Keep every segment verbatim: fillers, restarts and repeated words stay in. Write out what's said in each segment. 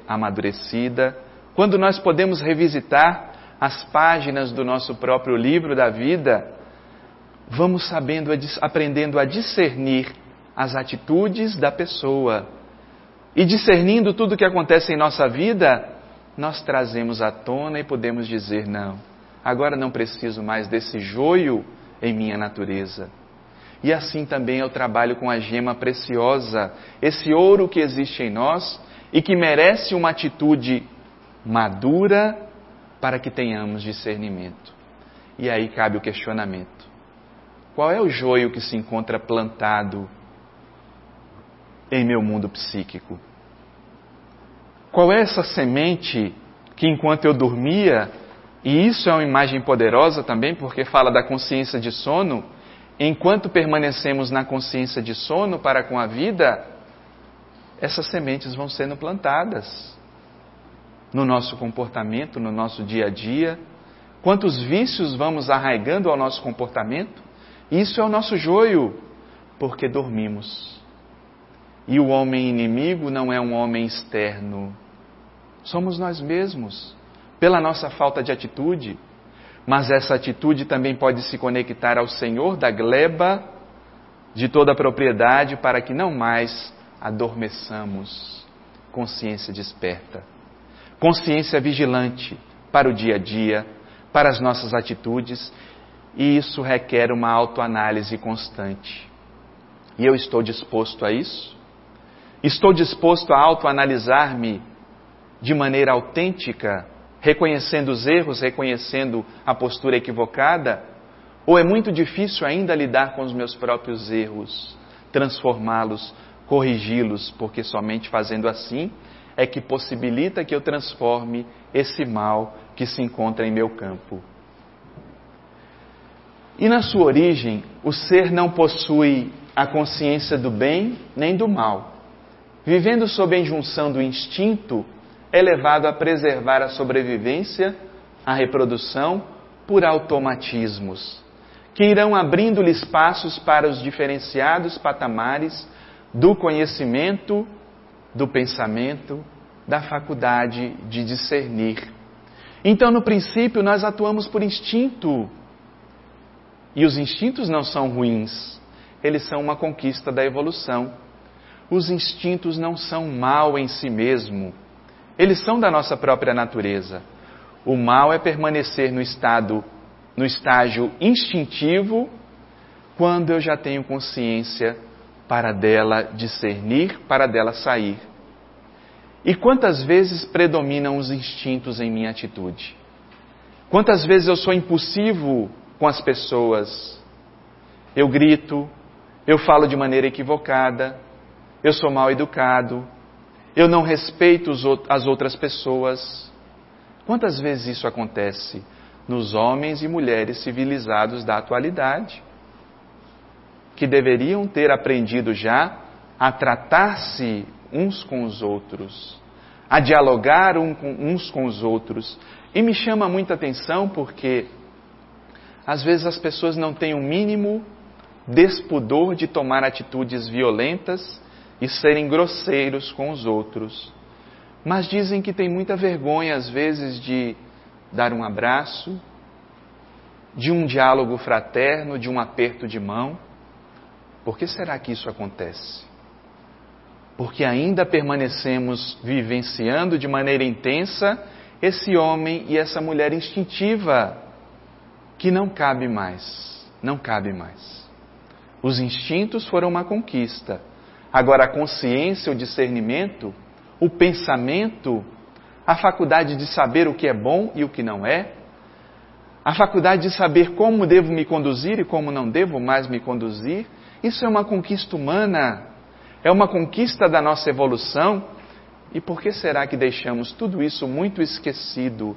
amadurecida, quando nós podemos revisitar as páginas do nosso próprio livro da vida, vamos sabendo, aprendendo a discernir as atitudes da pessoa. E discernindo tudo o que acontece em nossa vida, nós trazemos à tona e podemos dizer, não, agora não preciso mais desse joio em minha natureza. E assim também eu trabalho com a gema preciosa, esse ouro que existe em nós e que merece uma atitude madura para que tenhamos discernimento. E aí cabe o questionamento. Qual é o joio que se encontra plantado em meu mundo psíquico? Qual é essa semente que enquanto eu dormia, e isso é uma imagem poderosa também, porque fala da consciência de sono, enquanto permanecemos na consciência de sono para com a vida, essas sementes vão sendo plantadas no nosso comportamento, no nosso dia a dia. Quantos vícios vamos arraigando ao nosso comportamento? Isso é o nosso joio, porque dormimos. E o homem inimigo não é um homem externo. Somos nós mesmos, pela nossa falta de atitude. Mas essa atitude também pode se conectar ao Senhor da gleba de toda a propriedade para que não mais adormeçamos. Consciência desperta. Consciência vigilante para o dia a dia, para as nossas atitudes. E isso requer uma autoanálise constante. E eu estou disposto a isso? Estou disposto a autoanalisar-me de maneira autêntica, reconhecendo os erros, reconhecendo a postura equivocada? Ou é muito difícil ainda lidar com os meus próprios erros, transformá-los, corrigi-los, porque somente fazendo assim é que possibilita que eu transforme esse mal que se encontra em meu campo. E na sua origem, o ser não possui a consciência do bem nem do mal. Vivendo sob a injunção do instinto, é levado a preservar a sobrevivência, a reprodução, por automatismos, que irão abrindo-lhe espaços para os diferenciados patamares do conhecimento, do pensamento, da faculdade de discernir. Então, no princípio, nós atuamos por instinto. E os instintos não são ruins, eles são uma conquista da evolução. Os instintos não são mal em si mesmo, eles são da nossa própria natureza. O mal é permanecer no estado, no estágio instintivo, quando eu já tenho consciência para dela discernir, para dela sair. E quantas vezes predominam os instintos em minha atitude? Quantas vezes eu sou impulsivo com as pessoas? Eu grito, eu falo de maneira equivocada, eu sou mal educado, eu não respeito as outras pessoas. Quantas vezes isso acontece nos homens e mulheres civilizados da atualidade, que deveriam ter aprendido já a tratar-se uns com os outros, a dialogar uns com os outros. E me chama muita atenção porque às vezes as pessoas não têm o mínimo despudor de tomar atitudes violentas e serem grosseiros com os outros. Mas dizem que tem muita vergonha, às vezes, de dar um abraço, de um diálogo fraterno, de um aperto de mão. Por que será que isso acontece? Porque ainda permanecemos vivenciando de maneira intensa esse homem e essa mulher instintiva, que não cabe mais, não cabe mais. Os instintos foram uma conquista. Agora a consciência, o discernimento, o pensamento, a faculdade de saber o que é bom e o que não é, a faculdade de saber como devo me conduzir e como não devo mais me conduzir, isso é uma conquista humana, é uma conquista da nossa evolução. E por que será que deixamos tudo isso muito esquecido?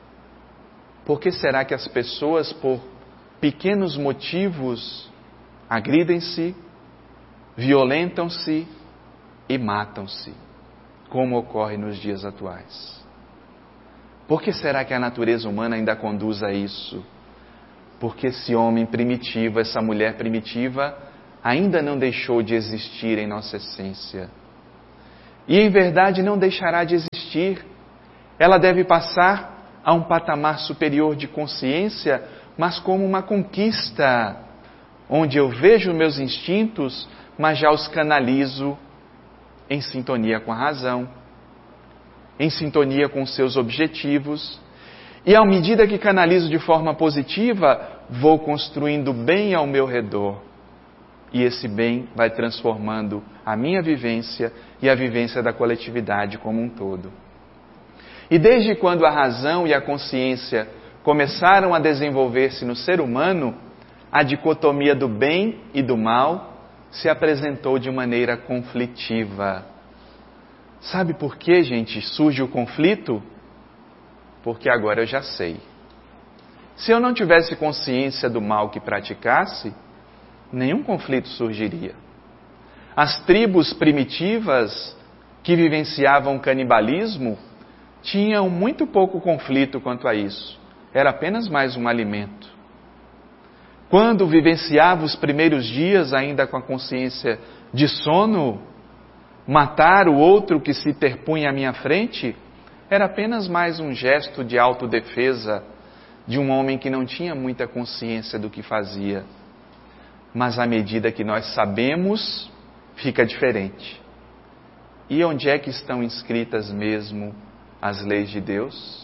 Por que será que as pessoas, por pequenos motivos, agridem-se, violentam-se e matam-se, como ocorre nos dias atuais? Por que será que a natureza humana ainda conduz a isso? Porque esse homem primitivo, essa mulher primitiva, ainda não deixou de existir em nossa essência. E em verdade não deixará de existir existir. Ela deve passar a um patamar superior de consciência, mas como uma conquista, onde eu vejo meus instintos, mas já os canalizo em sintonia com a razão, em sintonia com os seus objetivos. E à medida que canalizo de forma positiva, vou construindo bem ao meu redor. E esse bem vai transformando a minha vivência e a vivência da coletividade como um todo. E desde quando a razão e a consciência começaram a desenvolver-se no ser humano, a dicotomia do bem e do mal se apresentou de maneira conflitiva. Sabe por que, gente, surge o conflito? Porque agora eu já sei. Se eu não tivesse consciência do mal que praticasse, nenhum conflito surgiria. As tribos primitivas que vivenciavam o canibalismo tinham muito pouco conflito quanto a isso. Era apenas mais um alimento. Quando vivenciava os primeiros dias ainda com a consciência de sono, matar o outro que se interpunha à minha frente era apenas mais um gesto de autodefesa de um homem que não tinha muita consciência do que fazia. Mas à medida que nós sabemos, fica diferente. E onde é que estão inscritas mesmo as leis de Deus?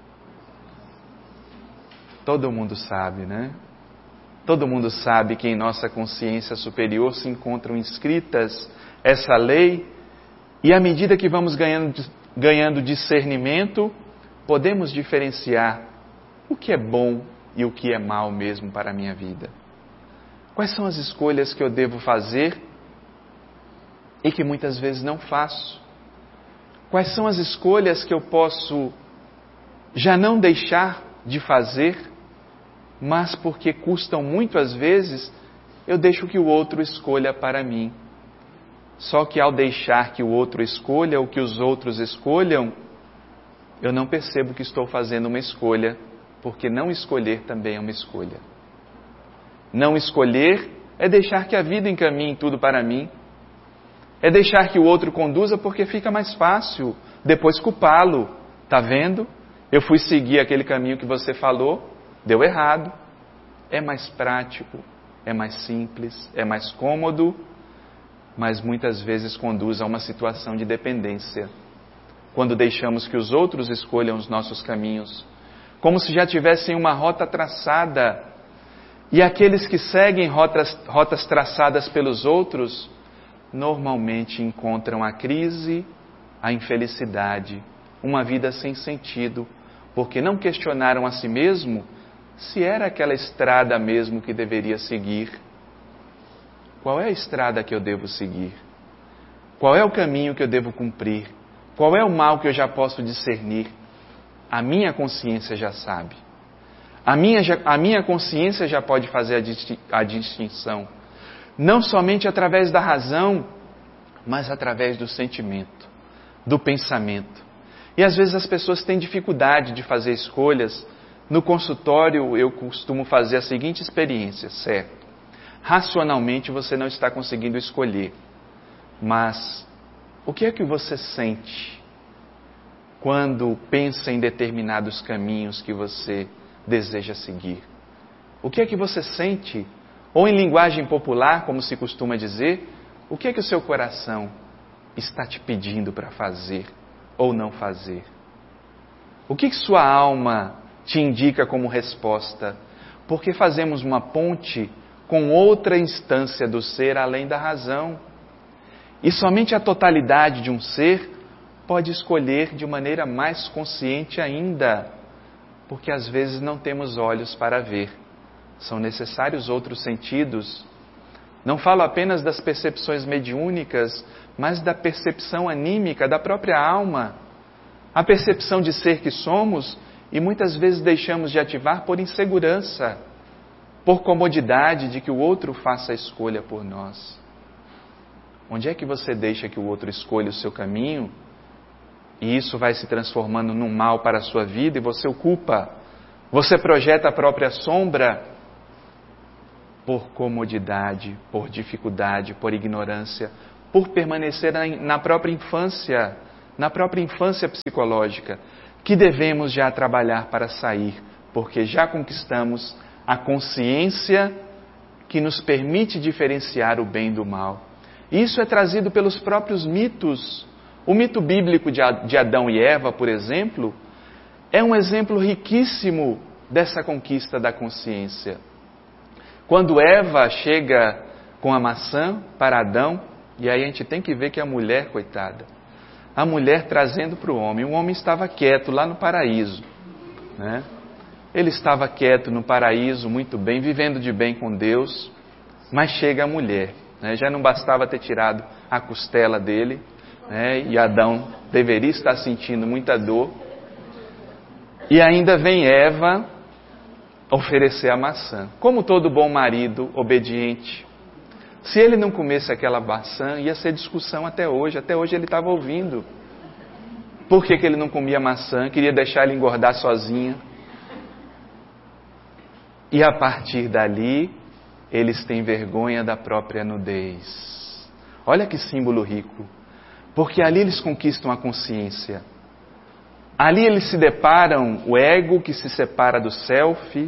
Todo mundo sabe, né? Todo mundo sabe que em nossa consciência superior se encontram inscritas essa lei, e à medida que vamos ganhando, ganhando discernimento, podemos diferenciar o que é bom e o que é mal mesmo para a minha vida. Quais são as escolhas que eu devo fazer e que muitas vezes não faço? Quais são as escolhas que eu posso já não deixar de fazer, mas porque custam muito às vezes, eu deixo que o outro escolha para mim. Só que ao deixar que o outro escolha ou que os outros escolham, eu não percebo que estou fazendo uma escolha, porque não escolher também é uma escolha. Não escolher é deixar que a vida encaminhe tudo para mim. É deixar que o outro conduza porque fica mais fácil depois culpá-lo. Tá vendo? Eu fui seguir aquele caminho que você falou, deu errado. É mais prático, é mais simples, é mais cômodo, mas muitas vezes conduz a uma situação de dependência. Quando deixamos que os outros escolham os nossos caminhos, como se já tivessem uma rota traçada. E aqueles que seguem rotas, rotas traçadas pelos outros, normalmente encontram a crise, a infelicidade, uma vida sem sentido, porque não questionaram a si mesmo se era aquela estrada mesmo que deveria seguir. Qual é a estrada que eu devo seguir? Qual é o caminho que eu devo cumprir? Qual é o mal que eu já posso discernir? A minha consciência já sabe. A minha, a minha consciência já pode fazer a, disti, a distinção. Não somente através da razão, mas através do sentimento, do pensamento. E às vezes as pessoas têm dificuldade de fazer escolhas. No consultório eu costumo fazer a seguinte experiência, certo? Racionalmente você não está conseguindo escolher. Mas o que é que você sente quando pensa em determinados caminhos que você deseja seguir? O que é que você sente? Ou em linguagem popular, como se costuma dizer, o que é que o seu coração está te pedindo para fazer ou não fazer? O que que sua alma te indica como resposta? Porque fazemos uma ponte com outra instância do ser além da razão. E somente a totalidade de um ser pode escolher de maneira mais consciente ainda, porque às vezes não temos olhos para ver. São necessários outros sentidos. Não falo apenas das percepções mediúnicas, mas da percepção anímica da própria alma. A percepção de ser que somos e muitas vezes deixamos de ativar por insegurança, por comodidade de que o outro faça a escolha por nós. Onde é que você deixa que o outro escolha o seu caminho e isso vai se transformando num mal para a sua vida e você o culpa? Você projeta a própria sombra por comodidade, por dificuldade, por ignorância, por permanecer na própria infância, na própria infância psicológica, que devemos já trabalhar para sair, porque já conquistamos a consciência que nos permite diferenciar o bem do mal. Isso é trazido pelos próprios mitos. O mito bíblico de Adão e Eva, por exemplo, é um exemplo riquíssimo dessa conquista da consciência. Quando Eva chega com a maçã para Adão, e aí a gente tem que ver que a mulher, coitada, a mulher trazendo para o homem, o homem estava quieto lá no paraíso, né? Ele estava quieto no paraíso, muito bem, vivendo de bem com Deus, mas chega a mulher, né? Já não bastava ter tirado a costela dele, né? E Adão deveria estar sentindo muita dor, e ainda vem Eva oferecer a maçã. Como todo bom marido obediente, se ele não comesse aquela maçã, ia ser discussão até hoje. Até hoje ele estava ouvindo. Por que que ele não comia maçã? Queria deixar ela engordar sozinha. E a partir dali, eles têm vergonha da própria nudez. Olha que símbolo rico. Porque ali eles conquistam a consciência. Ali eles se deparam, o ego que se separa do self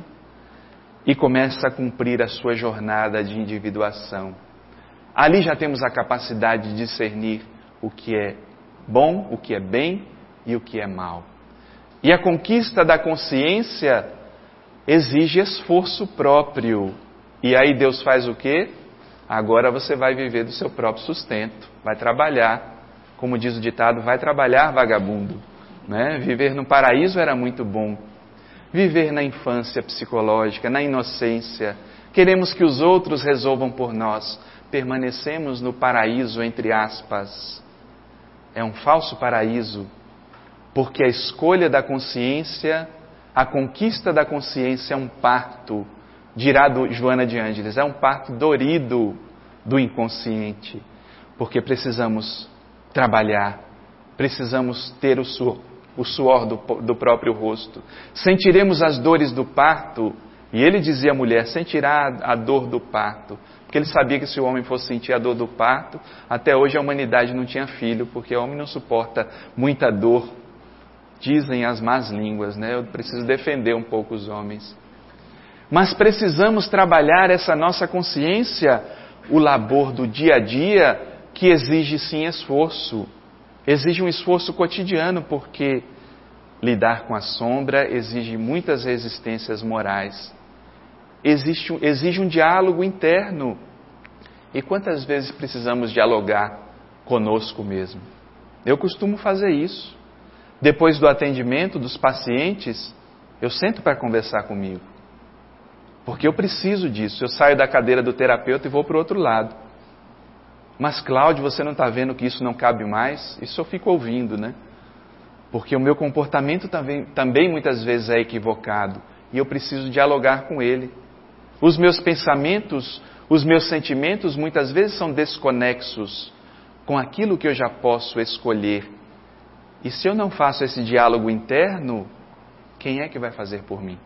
e começa a cumprir a sua jornada de individuação. Ali já temos a capacidade de discernir o que é bom, o que é bem e o que é mal. E a conquista da consciência exige esforço próprio. E aí Deus faz o quê? Agora você vai viver do seu próprio sustento, vai trabalhar. Como diz o ditado, vai trabalhar, vagabundo. Né? Viver no paraíso era muito bom. Viver na infância psicológica, na inocência. Queremos que os outros resolvam por nós. Permanecemos no paraíso, entre aspas. É um falso paraíso, porque a escolha da consciência, a conquista da consciência é um parto, dirá Joana de Ângeles, é um parto dorido do inconsciente, porque precisamos trabalhar, precisamos ter o suor, o suor do, do próprio rosto, sentiremos as dores do parto, e ele dizia à mulher, sentirá a dor do parto, porque ele sabia que se o homem fosse sentir a dor do parto, até hoje a humanidade não tinha filho, porque o homem não suporta muita dor, dizem as más línguas, né? Eu preciso defender um pouco os homens. Mas precisamos trabalhar essa nossa consciência, o labor do dia a dia, que exige sim esforço, exige um esforço cotidiano, porque lidar com a sombra exige muitas resistências morais, exige, exige um diálogo interno. E quantas vezes precisamos dialogar conosco mesmo? Eu costumo fazer isso. Depois do atendimento dos pacientes, eu sento para conversar comigo, porque eu preciso disso. Eu saio da cadeira do terapeuta e vou para o outro lado. Mas Cláudio, você não está vendo que isso não cabe mais? Isso eu fico ouvindo, né? Porque o meu comportamento também, também muitas vezes é equivocado e eu preciso dialogar com ele. Os meus pensamentos, os meus sentimentos muitas vezes são desconexos com aquilo que eu já posso escolher. E se eu não faço esse diálogo interno, quem é que vai fazer por mim?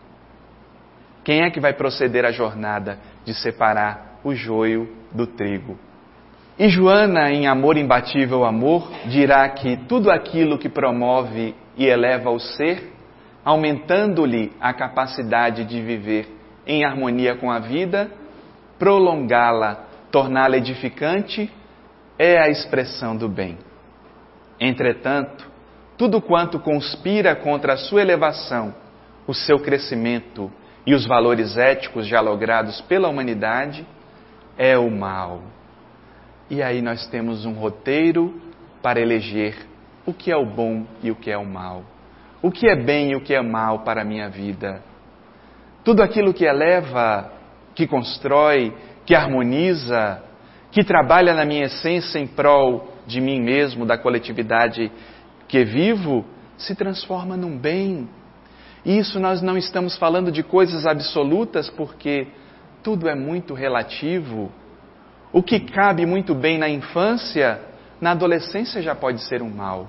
Quem é que vai proceder à jornada de separar o joio do trigo? E Joana, em Amor Imbatível Amor, dirá que tudo aquilo que promove e eleva o ser, aumentando-lhe a capacidade de viver em harmonia com a vida, prolongá-la, torná-la edificante, é a expressão do bem. Entretanto, tudo quanto conspira contra a sua elevação, o seu crescimento e os valores éticos já logrados pela humanidade, é o mal. E aí nós temos um roteiro para eleger o que é o bom e o que é o mal. O que é bem e o que é mal para a minha vida. Tudo aquilo que eleva, que constrói, que harmoniza, que trabalha na minha essência em prol de mim mesmo, da coletividade que vivo, se transforma num bem. E isso nós não estamos falando de coisas absolutas, porque tudo é muito relativo. O que cabe muito bem na infância, na adolescência já pode ser um mal.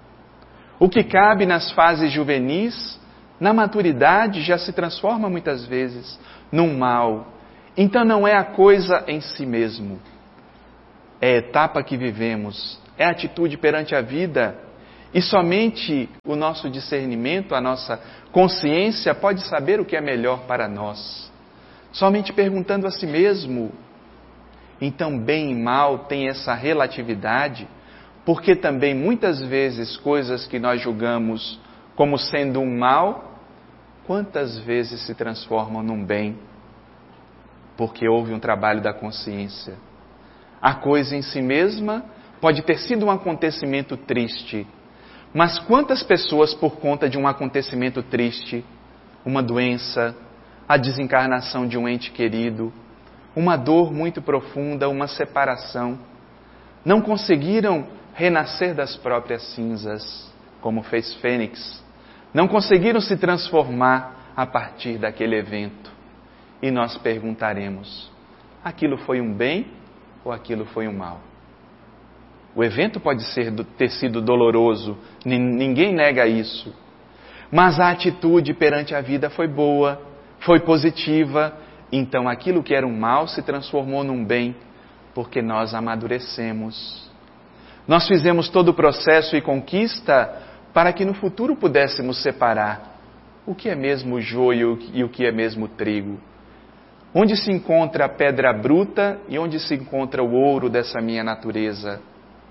O que cabe nas fases juvenis, na maturidade já se transforma muitas vezes num mal. Então não é a coisa em si mesmo. É a etapa que vivemos, é a atitude perante a vida. E somente o nosso discernimento, a nossa consciência pode saber o que é melhor para nós. Somente perguntando a si mesmo. Então, bem e mal tem essa relatividade, porque também muitas vezes coisas que nós julgamos como sendo um mal, quantas vezes se transformam num bem? Porque houve um trabalho da consciência. A coisa em si mesma pode ter sido um acontecimento triste, mas quantas pessoas, por conta de um acontecimento triste, uma doença, a desencarnação de um ente querido, uma dor muito profunda, uma separação, não conseguiram renascer das próprias cinzas, como fez Fênix, não conseguiram se transformar a partir daquele evento. E nós perguntaremos, aquilo foi um bem ou aquilo foi um mal? O evento pode ser, ter sido doloroso, ninguém nega isso. Mas a atitude perante a vida foi boa, foi positiva. Então aquilo que era um mal se transformou num bem, porque nós amadurecemos. Nós fizemos todo o processo e conquista para que no futuro pudéssemos separar o que é mesmo joio e o que é mesmo trigo. Onde se encontra a pedra bruta e onde se encontra o ouro dessa minha natureza.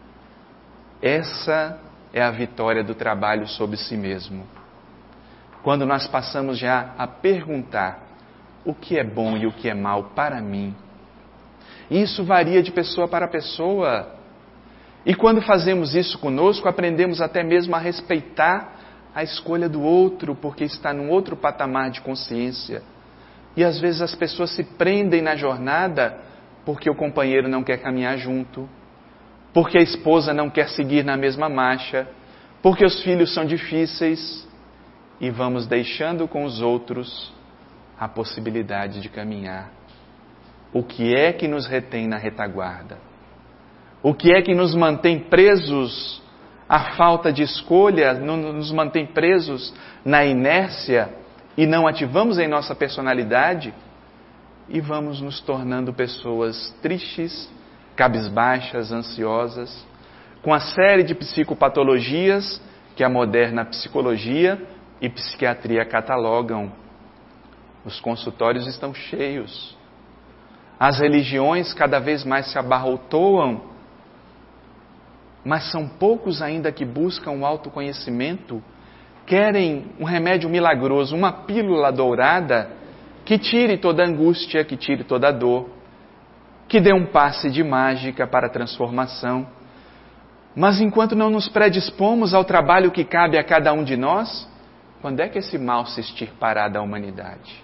Essa é a vitória do trabalho sobre si mesmo. Quando nós passamos já a perguntar o que é bom e o que é mal para mim. Isso varia de pessoa para pessoa. E quando fazemos isso conosco, aprendemos até mesmo a respeitar a escolha do outro, porque está num outro patamar de consciência. E às vezes as pessoas se prendem na jornada porque o companheiro não quer caminhar junto, porque a esposa não quer seguir na mesma marcha, porque os filhos são difíceis, e vamos deixando com os outros a possibilidade de caminhar. O que é que nos retém na retaguarda? O que é que nos mantém presos à falta de escolha, nos mantém presos na inércia e não ativamos em nossa personalidade e vamos nos tornando pessoas tristes, cabisbaixas, ansiosas, com a série de psicopatologias que a moderna psicologia e psiquiatria catalogam. Os consultórios estão cheios. As religiões cada vez mais se abarrotoam, mas são poucos ainda que buscam o autoconhecimento, querem um remédio milagroso, uma pílula dourada que tire toda a angústia, que tire toda a dor, que dê um passe de mágica para a transformação. Mas enquanto não nos predispomos ao trabalho que cabe a cada um de nós, quando é que esse mal se extirpará da humanidade?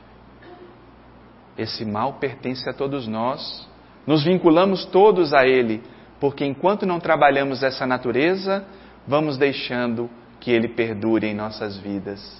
Esse mal pertence a todos nós, nos vinculamos todos a ele, porque enquanto não trabalhamos essa natureza, vamos deixando que ele perdure em nossas vidas.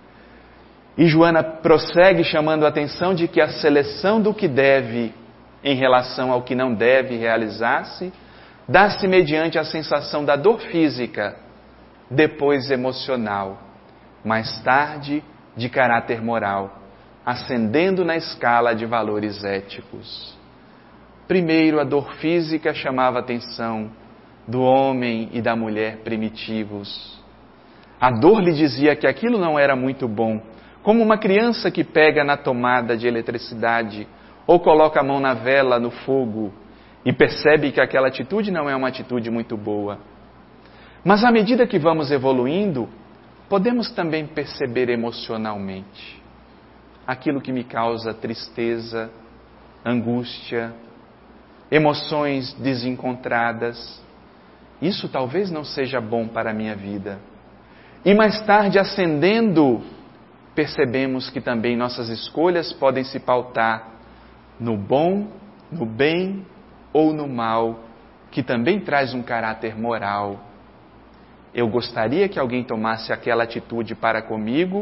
E Joana prossegue chamando a atenção de que a seleção do que deve em relação ao que não deve realizar-se, dá-se mediante a sensação da dor física, depois emocional, mais tarde de caráter moral, ascendendo na escala de valores éticos. Primeiro, a dor física chamava a atenção do homem e da mulher primitivos. A dor lhe dizia que aquilo não era muito bom, como uma criança que pega na tomada de eletricidade ou coloca a mão na vela, no fogo, e percebe que aquela atitude não é uma atitude muito boa. Mas à medida que vamos evoluindo, podemos também perceber emocionalmente aquilo que me causa tristeza, angústia, emoções desencontradas. Isso talvez não seja bom para a minha vida. E mais tarde, ascendendo, percebemos que também nossas escolhas podem se pautar no bom, no bem ou no mal, que também traz um caráter moral. Eu gostaria que alguém tomasse aquela atitude para comigo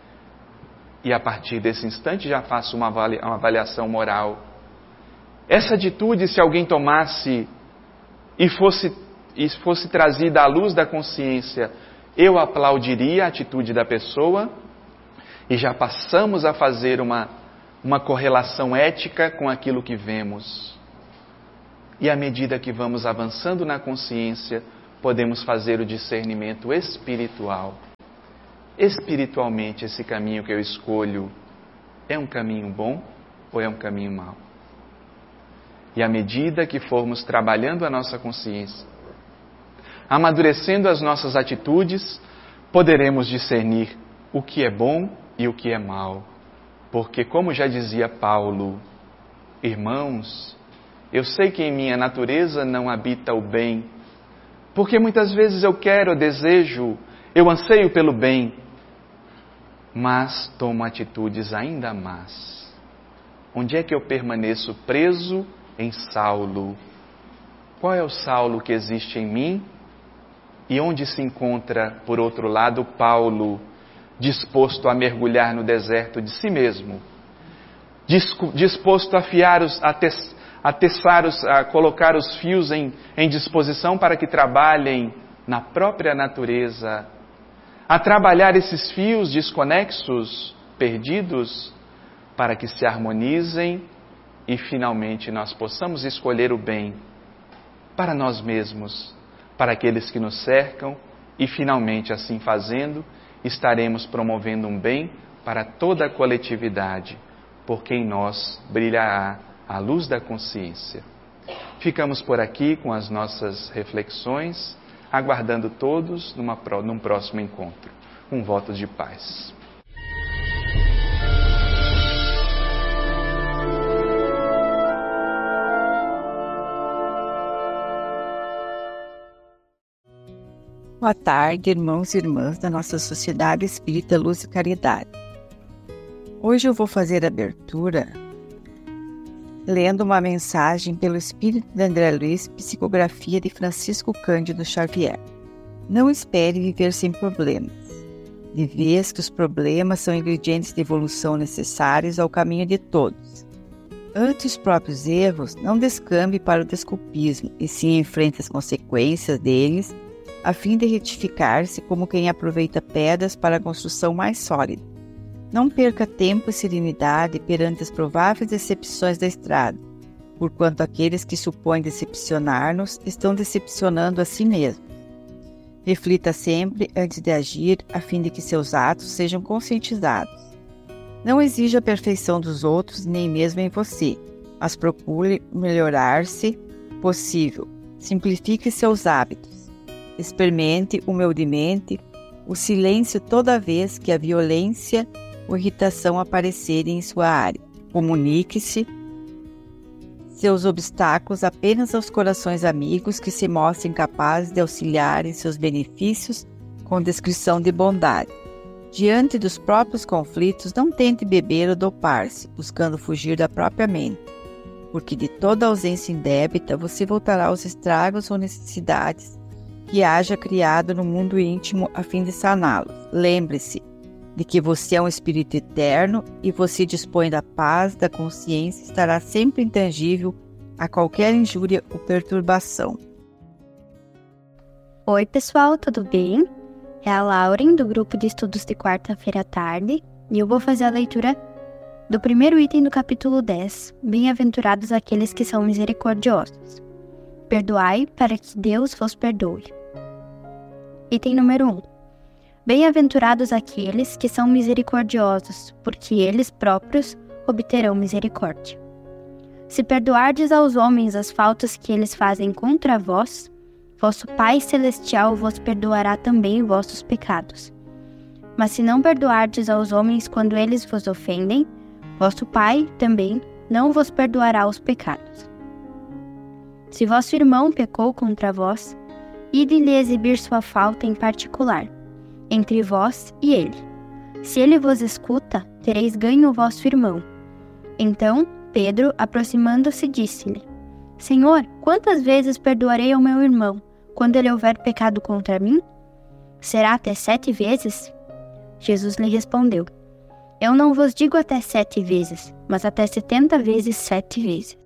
e a partir desse instante já faço uma avaliação moral. Essa atitude, se alguém tomasse e fosse, e fosse trazida à luz da consciência, eu aplaudiria a atitude da pessoa e já passamos a fazer uma, uma correlação ética com aquilo que vemos. E à medida que vamos avançando na consciência, podemos fazer o discernimento espiritual. Espiritualmente, esse caminho que eu escolho é um caminho bom ou é um caminho mau? E à medida que formos trabalhando a nossa consciência, amadurecendo as nossas atitudes, poderemos discernir o que é bom e o que é mal. Porque, como já dizia Paulo, irmãos, eu sei que em minha natureza não habita o bem, porque muitas vezes eu quero, eu desejo, eu anseio pelo bem, mas tomo atitudes ainda más. Onde é que eu permaneço preso? Em Saulo. Qual é o Saulo que existe em mim? E onde se encontra, por outro lado, Paulo, disposto a mergulhar no deserto de si mesmo, disposto a afiar os, a, tes, a, testar os, a colocar os fios em, em disposição para que trabalhem na própria natureza, a trabalhar esses fios desconexos, perdidos, para que se harmonizem e finalmente nós possamos escolher o bem para nós mesmos, para aqueles que nos cercam e finalmente, assim fazendo, estaremos promovendo um bem para toda a coletividade, porque em nós brilhará a luz da consciência. Ficamos por aqui com as nossas reflexões, aguardando todos numa, num próximo encontro. Um voto de paz. Boa tarde, irmãos e irmãs da nossa Sociedade Espírita Luz e Caridade. Hoje eu vou fazer a abertura lendo uma mensagem pelo Espírito de André Luiz, psicografia de Francisco Cândido Xavier. Não espere viver sem problemas. De vez que os problemas são ingredientes de evolução necessários ao caminho de todos. Ante os próprios erros, não descambe para o desculpismo, e sim enfrente as consequências deles, a fim de retificar-se como quem aproveita pedras para a construção mais sólida. Não perca tempo e serenidade perante as prováveis decepções da estrada, porquanto aqueles que supõem decepcionar-nos estão decepcionando a si mesmos. Reflita sempre antes de agir, a fim de que seus atos sejam conscientizados. Não exija a perfeição dos outros, nem mesmo em você, mas procure melhorar-se possível. Simplifique seus hábitos. Experimente humildemente o silêncio toda vez que a violência ou irritação aparecerem em sua área. Comunique-se seus obstáculos apenas aos corações amigos que se mostrem capazes de auxiliar em seus benefícios com descrição de bondade. Diante dos próprios conflitos, não tente beber ou dopar-se, buscando fugir da própria mente, porque de toda ausência indébita você voltará aos estragos ou necessidades que haja criado no mundo íntimo a fim de saná-los. Lembre-se de que você é um espírito eterno e você dispõe da paz, da consciência, estará sempre intangível a qualquer injúria ou perturbação. Oi pessoal, tudo bem? É a Lauren do grupo de estudos de quarta-feira à tarde e eu vou fazer a leitura do primeiro item do capítulo dez, Bem-aventurados aqueles que são misericordiosos. Perdoai para que Deus vos perdoe. Item número um. Bem-aventurados aqueles que são misericordiosos, porque eles próprios obterão misericórdia. Se perdoardes aos homens as faltas que eles fazem contra vós, vosso Pai Celestial vos perdoará também vossos pecados. Mas se não perdoardes aos homens quando eles vos ofendem, vosso Pai também não vos perdoará os pecados. Se vosso irmão pecou contra vós, ide-lhe exibir sua falta em particular, entre vós e ele. Se ele vos escuta, tereis ganho o vosso irmão. Então, Pedro, aproximando-se, disse-lhe: Senhor, quantas vezes perdoarei ao meu irmão, quando ele houver pecado contra mim? Será até sete vezes? Jesus lhe respondeu: Eu não vos digo até sete vezes, mas até setenta vezes sete vezes.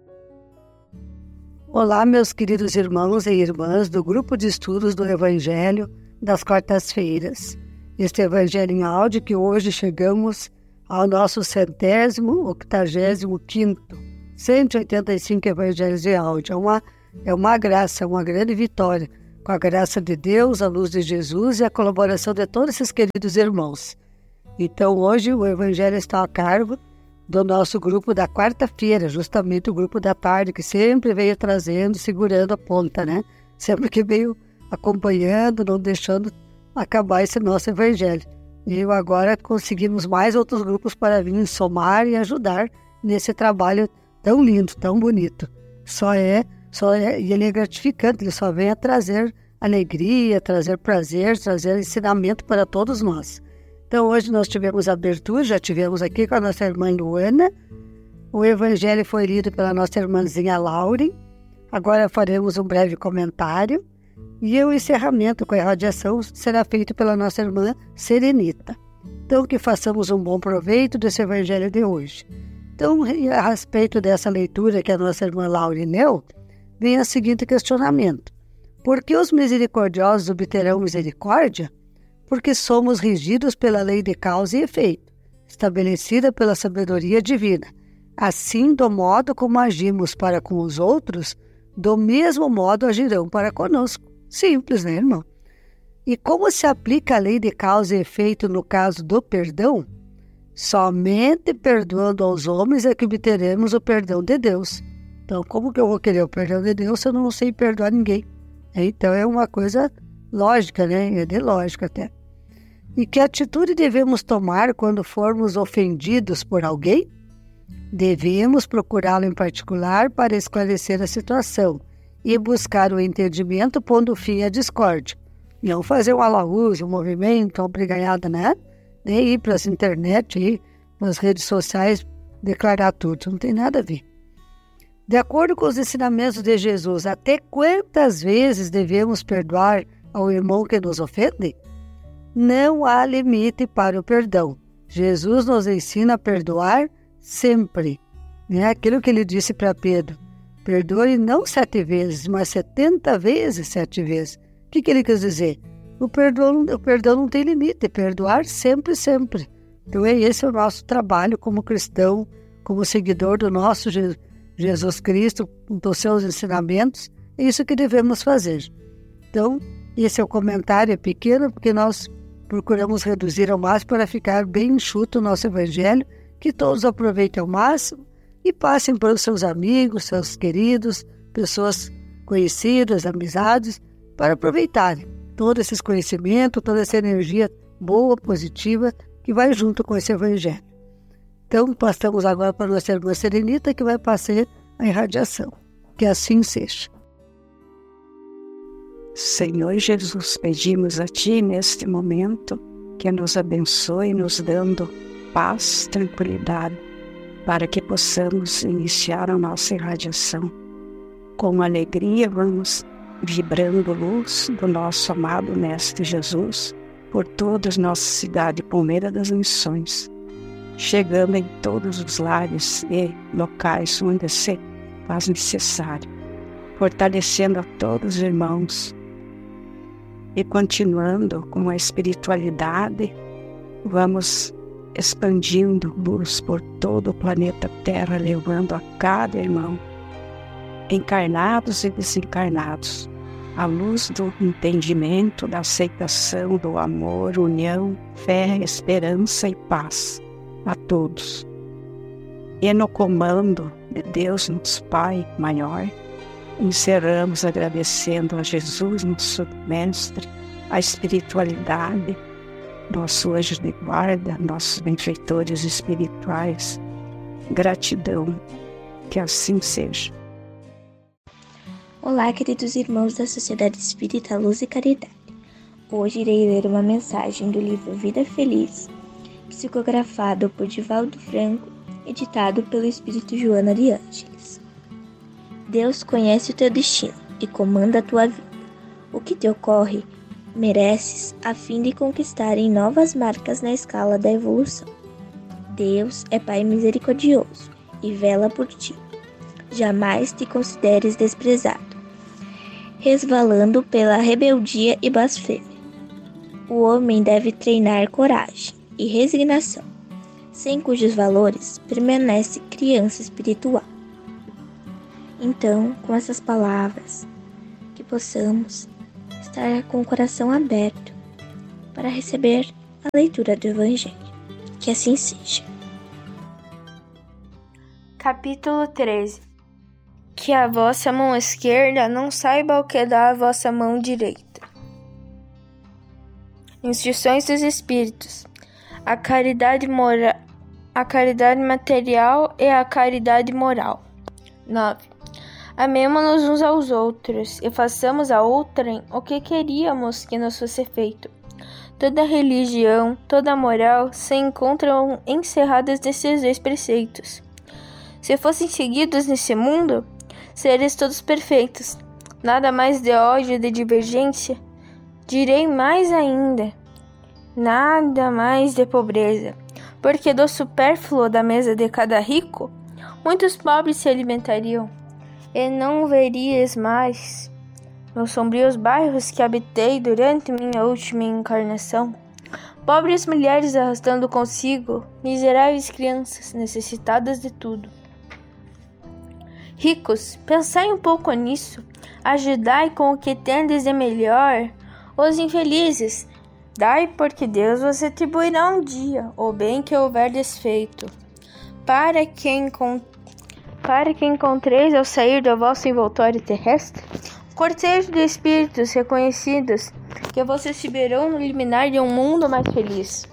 Olá, meus queridos irmãos e irmãs do grupo de estudos do Evangelho das quartas-feiras. Este Evangelho em áudio que hoje chegamos ao nosso centésimo, octagésimo quinto, cento e oitenta e cinco Evangelhos em áudio. É uma, é uma graça, é uma grande vitória com a graça de Deus, a luz de Jesus e a colaboração de todos esses queridos irmãos. Então, hoje o Evangelho está a cargo do nosso grupo da quarta-feira, justamente o grupo da tarde, que sempre veio trazendo, segurando a ponta, né? Sempre que veio acompanhando, não deixando acabar esse nosso Evangelho. E agora conseguimos mais outros grupos para vir somar e ajudar nesse trabalho tão lindo, tão bonito. Só é, só é, e ele é gratificante, ele só vem a trazer alegria, trazer prazer, trazer ensinamento para todos nós. Então hoje nós tivemos a abertura, já tivemos aqui com a nossa irmã Luana, o Evangelho foi lido pela nossa irmãzinha Lauren, agora faremos um breve comentário, e o encerramento com a irradiação será feito pela nossa irmã Serenita. Então que façamos um bom proveito desse Evangelho de hoje. Então, a respeito dessa leitura que a nossa irmã Lauren leu, vem o seguinte questionamento. Por que os misericordiosos obterão misericórdia? Porque somos regidos pela lei de causa e efeito, estabelecida pela sabedoria divina. Assim, do modo como agimos para com os outros, do mesmo modo agirão para conosco. Simples, né, irmão? E como se aplica a lei de causa e efeito no caso do perdão? Somente perdoando aos homens é que obteremos o perdão de Deus. Então, como que eu vou querer o perdão de Deus se eu não sei perdoar ninguém? Então, é uma coisa lógica, né? É de lógica até. E que atitude devemos tomar quando formos ofendidos por alguém? Devemos procurá-lo em particular para esclarecer a situação e buscar o entendimento pondo fim à discórdia. Não fazer um alaúde, um movimento, uma brigaiada, né? Nem ir para as internet, ir nas redes sociais, declarar tudo. Não tem nada a ver. De acordo com os ensinamentos de Jesus, até quantas vezes devemos perdoar ao irmão que nos ofende? Não há limite para o perdão. Jesus nos ensina a perdoar sempre. É aquilo que ele disse para Pedro. Perdoe não sete vezes, mas setenta vezes sete vezes. O que, que ele quis dizer? O perdão, o perdão não tem limite. Perdoar sempre, sempre. Então, esse é o nosso trabalho como cristão, como seguidor do nosso Jesus. Jesus Cristo, dos seus ensinamentos, é isso que devemos fazer. Então, esse é o comentário, é pequeno, porque nós procuramos reduzir ao máximo para ficar bem enxuto o nosso Evangelho, que todos aproveitem ao máximo e passem para os seus amigos, seus queridos, pessoas conhecidas, amizades, para aproveitarem todos esses conhecimentos, toda essa energia boa, positiva, que vai junto com esse Evangelho. Então, passamos agora para a nossa irmã Serenita, que vai passar a irradiação. Que assim seja. Senhor Jesus, pedimos a Ti neste momento que nos abençoe, nos dando paz, tranquilidade, para que possamos iniciar a nossa irradiação. Com alegria, vamos vibrando luz do nosso amado Mestre Jesus por toda a nossa cidade Palmeira das Missões, chegando em todos os lares e locais onde se faz necessário, fortalecendo a todos os irmãos e continuando com a espiritualidade, vamos expandindo luz por todo o planeta Terra, levando a cada irmão, encarnados e desencarnados, a luz do entendimento, da aceitação, do amor, união, fé, esperança e paz a todos. E no comando de Deus, nosso Pai maior, encerramos agradecendo a Jesus, nosso Mestre, a espiritualidade, nosso anjo de guarda, nossos benfeitores espirituais. Gratidão, que assim seja. Olá, queridos irmãos da Sociedade Espírita Luz e Caridade. Hoje irei ler uma mensagem do livro Vida Feliz, psicografado por Divaldo Franco, editado pelo Espírito Joana de Ângeles. Deus conhece o teu destino e comanda a tua vida. O que te ocorre, mereces a fim de conquistarem novas marcas na escala da evolução. Deus é Pai misericordioso e vela por ti. Jamais te consideres desprezado, resvalando pela rebeldia e blasfêmia. O homem deve treinar coragem e resignação, sem cujos valores permanece criança espiritual. Então, com essas palavras, que possamos estar com o coração aberto para receber a leitura do Evangelho. Que assim seja. Capítulo treze. Que a vossa mão esquerda não saiba o que dá a vossa mão direita. Instruções dos Espíritos. A caridade moral, a caridade material e a caridade moral. nove. Amemo-nos uns aos outros e façamos a outrem o que queríamos que nos fosse feito. Toda religião, toda moral se encontram encerradas nesses dois preceitos. Se fossem seguidos nesse mundo, seres todos perfeitos. Nada mais de ódio e de divergência. Direi mais ainda, nada mais de pobreza, porque do supérfluo da mesa de cada rico, muitos pobres se alimentariam, e não verias mais, nos sombrios bairros que habitei durante minha última encarnação, pobres mulheres arrastando consigo miseráveis crianças necessitadas de tudo. Ricos, pensai um pouco nisso, ajudai com o que tendes de melhor os infelizes, dai porque Deus vos atribuirá um dia o bem que houver desfeito, para que, encont... para que encontreis ao sair do vosso envoltório terrestre, cortejo de espíritos reconhecidos que vos receberão no liminar de um mundo mais feliz.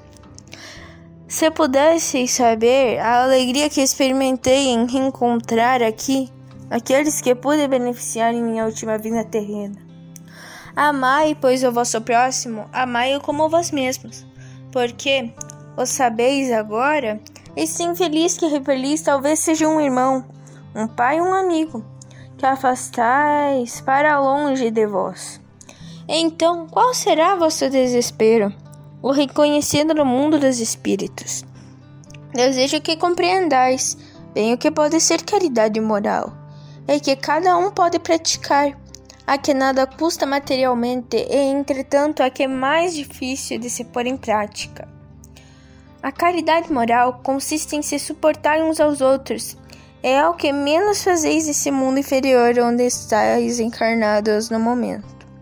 Se pudesseis saber a alegria que experimentei em reencontrar aqui aqueles que pude beneficiar em minha última vida terrena. Amai, pois, o vosso próximo, amai-o como vós mesmos, porque, o sabeis agora, esse infeliz que repelis talvez seja um irmão, um pai ou um amigo, que afastais para longe de vós. Então, qual será vosso desespero? O reconhecido no mundo dos espíritos. Desejo que compreendais bem o que pode ser caridade moral, e que cada um pode praticar, a que nada custa materialmente e, entretanto, a que é mais difícil de se pôr em prática. A caridade moral consiste em se suportar uns aos outros, é o que menos fazeis nesse mundo inferior onde estáis encarnados no momento.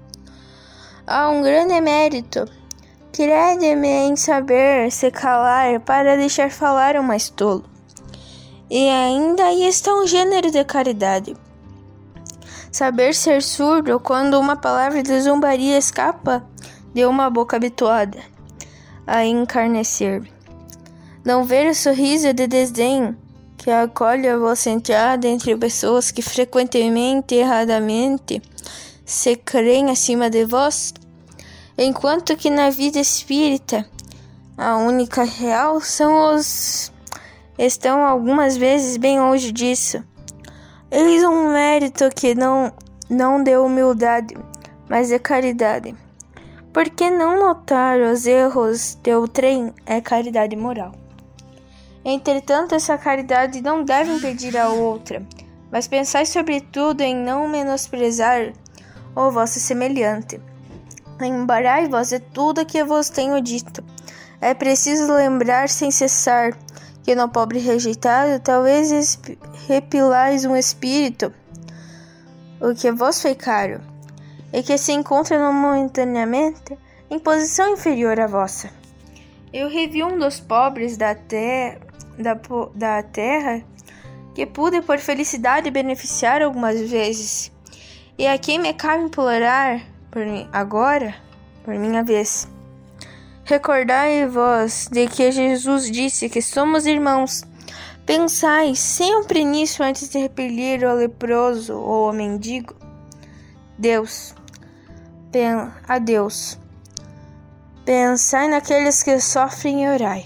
Há um grande mérito. Crede-me em saber se calar para deixar falar o mais tolo. E ainda aí está um gênero de caridade. Saber ser surdo quando uma palavra de zombaria escapa de uma boca habituada a encarnecer. Não ver o sorriso de desdém que acolhe a vossa entrada entre pessoas que frequentemente e erradamente se creem acima de vós, enquanto que na vida espírita a única real são os estão algumas vezes bem longe disso. Eis um mérito que não, não de humildade, mas de caridade. Por que não notar os erros de outrem é caridade moral. Entretanto, essa caridade não deve impedir a outra, mas pensai sobretudo em não menosprezar o vosso semelhante. Lembrarai-vos de tudo que vos tenho dito. É preciso lembrar sem cessar que no pobre rejeitado talvez repilais um espírito, o que vos foi caro, e que se encontra momentaneamente em posição inferior à vossa. Eu revi um dos pobres da, ter, da, da terra, que pude por felicidade beneficiar algumas vezes, e a quem me cabe implorar por mim agora, por minha vez. Recordai-vos de que Jesus disse que somos irmãos. Pensai sempre nisso antes de repelir o leproso ou o mendigo. Deus, pen, a Deus. Pensai naqueles que sofrem e orai.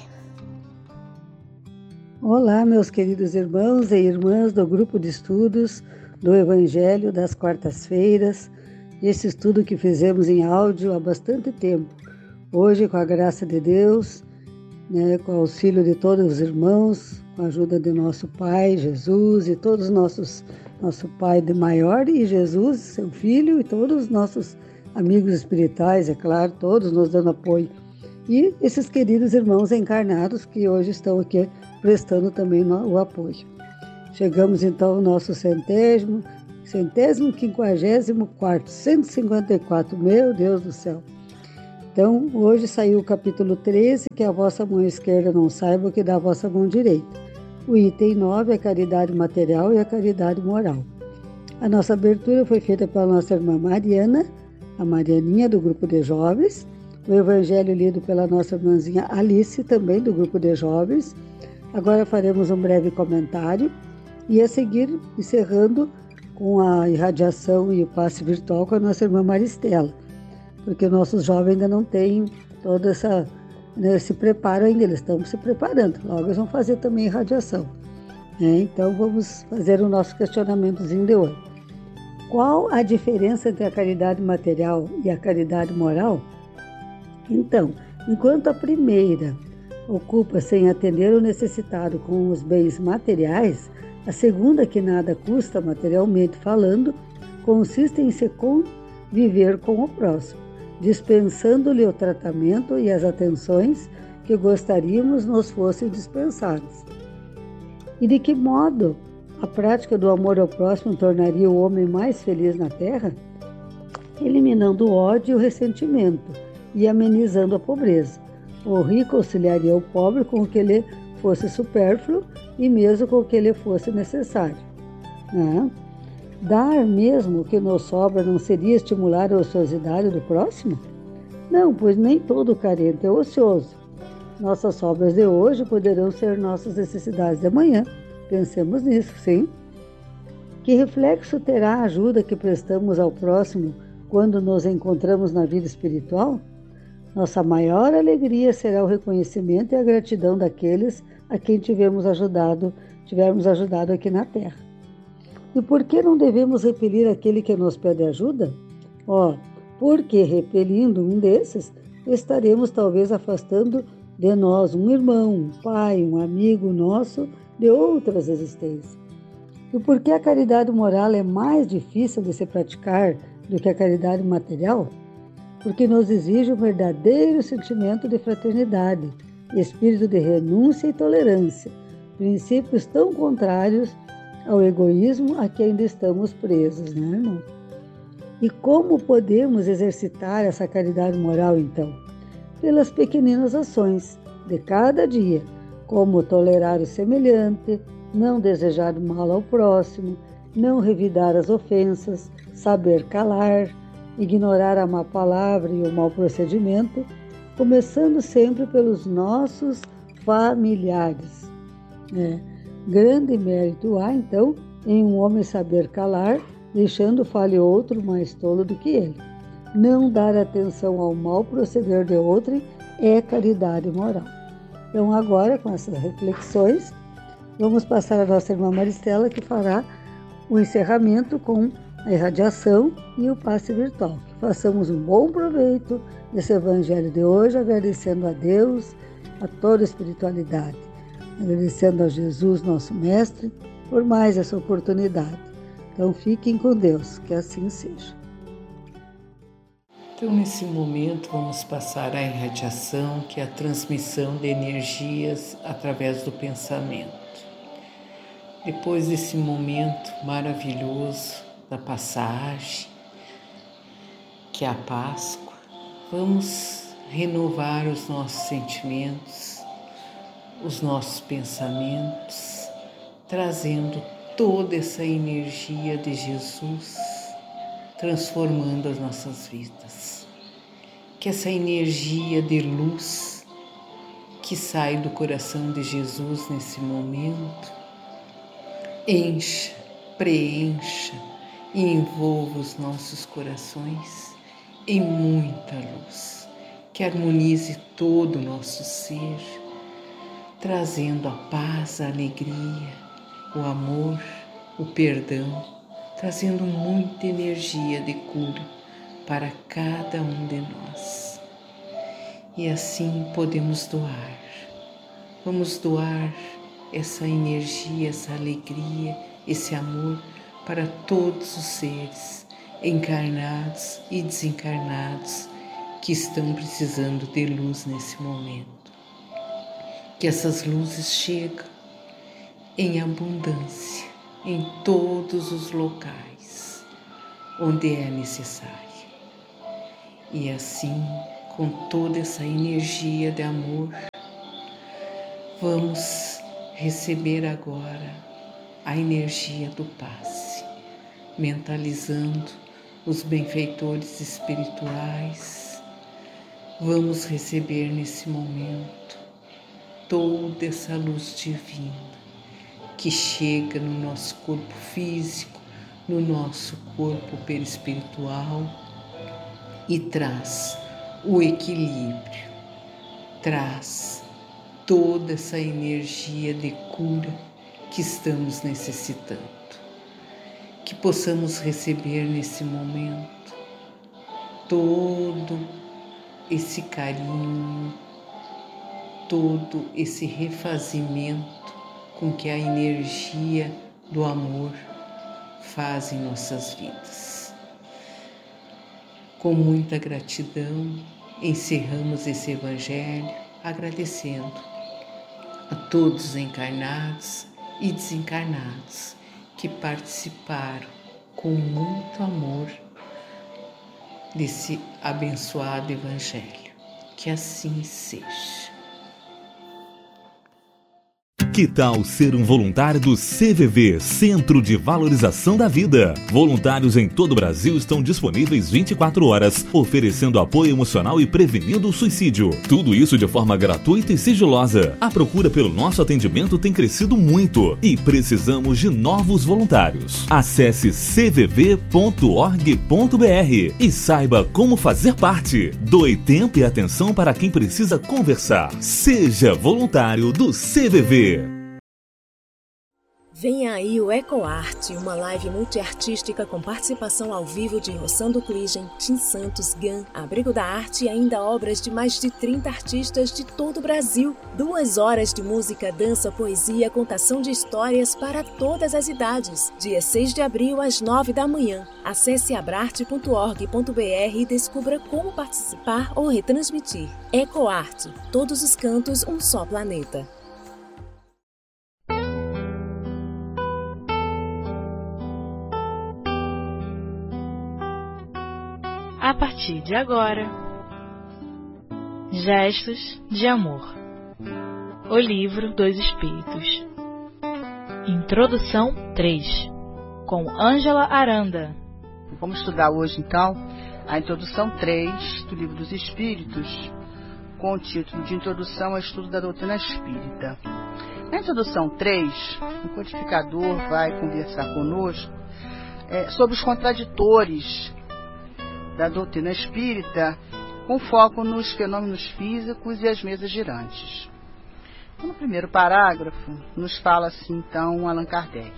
Olá, meus queridos irmãos e irmãs do grupo de estudos do Evangelho das quartas-feiras, esse estudo que fizemos em áudio há bastante tempo. Hoje, com a graça de Deus, né, com o auxílio de todos os irmãos, com a ajuda de nosso Pai, Jesus, e todos os nossos, nosso Pai de maior, e Jesus, seu Filho, e todos os nossos amigos espirituais, é claro, todos nos dando apoio. E esses queridos irmãos encarnados que hoje estão aqui prestando também o apoio. Chegamos então ao nosso centésimo, centésimo, quinquagésimo quarto, cento e cinquenta e quatro, meu Deus do céu. Então, hoje saiu o capítulo treze, que a vossa mão esquerda não saiba o que dá a vossa mão direita. O item nove é a caridade material e a caridade moral. A nossa abertura foi feita pela nossa irmã Mariana, a Marianinha do grupo de jovens. O evangelho lido pela nossa irmãzinha Alice, também do grupo de jovens. Agora faremos um breve comentário e a seguir encerrando com a irradiação e o passe virtual com a nossa irmã Maristela, porque nossos jovens ainda não têm todo essa, né, esse preparo ainda, eles estão se preparando, logo eles vão fazer também irradiação. É, então vamos fazer o nosso questionamentozinho de hoje. Qual a diferença entre a caridade material e a caridade moral? Então, enquanto a primeira ocupa-se em atender o necessitado com os bens materiais, a segunda, que nada custa materialmente falando, consiste em se conviver com o próximo, dispensando-lhe o tratamento e as atenções que gostaríamos nos fossem dispensadas. E de que modo a prática do amor ao próximo tornaria o homem mais feliz na terra? Eliminando o ódio e o ressentimento e amenizando a pobreza. O rico auxiliaria o pobre com o que lhe fosse supérfluo e mesmo com o que lhe fosse necessário. Né? Dar mesmo o que nos sobra não seria estimular a ociosidade do próximo? Não, pois nem todo carente é ocioso. Nossas sobras de hoje poderão ser nossas necessidades de amanhã. Pensemos nisso, sim. Que reflexo terá a ajuda que prestamos ao próximo quando nos encontramos na vida espiritual? Nossa maior alegria será o reconhecimento e a gratidão daqueles a quem tivemos ajudado, tivermos ajudado aqui na Terra. E por que não devemos repelir aquele que nos pede ajuda? Ó, porque repelindo um desses, estaremos talvez afastando de nós um irmão, um pai, um amigo nosso de outras existências. E por que a caridade moral é mais difícil de se praticar do que a caridade material? Porque nos exige um verdadeiro sentimento de fraternidade, espírito de renúncia e tolerância, princípios tão contrários ao egoísmo a que ainda estamos presos, né, irmão? E como podemos exercitar essa caridade moral, então? Pelas pequeninas ações de cada dia, como tolerar o semelhante, não desejar o mal ao próximo, não revidar as ofensas, saber calar, ignorar a má palavra e o mau procedimento, começando sempre pelos nossos familiares. É, grande mérito há, então, em um homem saber calar, deixando fale outro mais tolo do que ele. Não dar atenção ao mau proceder de outro é caridade moral. Então, agora, com essas reflexões, vamos passar a nossa irmã Maristela, que fará o encerramento com a irradiação e o passe virtual. Que façamos um bom proveito desse evangelho de hoje, agradecendo a Deus, a toda a espiritualidade, agradecendo a Jesus, nosso Mestre, por mais essa oportunidade. Então, fiquem com Deus, que assim seja. Então, nesse momento, vamos passar a irradiação, que é a transmissão de energias através do pensamento. Depois desse momento maravilhoso da passagem, que é a Páscoa, vamos renovar os nossos sentimentos, os nossos pensamentos, trazendo toda essa energia de Jesus, transformando as nossas vidas. Que essa energia de luz que sai do coração de Jesus nesse momento encha, preencha e envolva os nossos corações em muita luz, que harmonize todo o nosso ser, trazendo a paz, a alegria, o amor, o perdão, trazendo muita energia de cura para cada um de nós. E assim podemos doar. Vamos doar essa energia, essa alegria, esse amor para todos os seres encarnados e desencarnados que estão precisando de luz nesse momento. Que essas luzes cheguem em abundância em todos os locais onde é necessário. E assim, com toda essa energia de amor, vamos receber agora a energia do passe, mentalizando os benfeitores espirituais. Vamos receber nesse momento toda essa luz divina que chega no nosso corpo físico, no nosso corpo perispiritual e traz o equilíbrio, traz toda essa energia de cura que estamos necessitando. Que possamos receber nesse momento todo esse carinho, todo esse refazimento com que a energia do amor faz em nossas vidas. Com muita gratidão, encerramos esse Evangelho agradecendo a todos os encarnados e desencarnados que participaram com muito amor desse abençoado Evangelho. Que assim seja. Que tal ser um voluntário do C V V, Centro de Valorização da Vida? Voluntários em todo o Brasil estão disponíveis vinte e quatro horas, oferecendo apoio emocional e prevenindo o suicídio. Tudo isso de forma gratuita e sigilosa. A procura pelo nosso atendimento tem crescido muito e precisamos de novos voluntários. Acesse c v v ponto org ponto b r e saiba como fazer parte. Doe tempo e atenção para quem precisa conversar. Seja voluntário do C V V. Venha aí o EcoArte, uma live multiartística com participação ao vivo de Rossando Cligem, Tim Santos, Gan, Abrigo da Arte e ainda obras de mais de trinta artistas de todo o Brasil. Duas horas de música, dança, poesia, contação de histórias para todas as idades. Dia seis de abril, às nove da manhã. Acesse abrarte ponto org ponto b r e descubra como participar ou retransmitir. EcoArte, todos os cantos, um só planeta. A partir de agora, Gestos de Amor, o livro dos Espíritos. Introdução três, com Ângela Aranda. Vamos estudar hoje, então, a introdução três do livro dos Espíritos, com o título de Introdução ao Estudo da Doutrina Espírita. Na introdução três, o codificador vai conversar conosco é, sobre os contraditores da doutrina espírita, com foco nos fenômenos físicos e as mesas girantes. No primeiro parágrafo, nos fala assim, então, Allan Kardec.